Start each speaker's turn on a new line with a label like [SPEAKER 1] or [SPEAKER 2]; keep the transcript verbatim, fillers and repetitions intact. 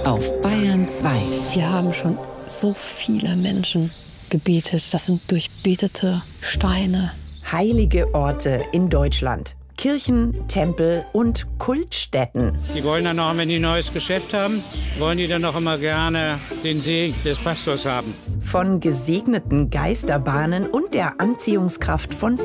[SPEAKER 1] auf Bayern zwei.
[SPEAKER 2] Hier haben schon so viele Menschen gebetet. Das sind durchbetete Steine.
[SPEAKER 3] Heilige Orte in Deutschland. Kirchen, Tempel und Kultstätten.
[SPEAKER 4] Die wollen dann auch, wenn die ein neues Geschäft haben, wollen die dann auch immer gerne den Segen des Pastors haben.
[SPEAKER 3] Von gesegneten Geisterbahnen und der Anziehungskraft von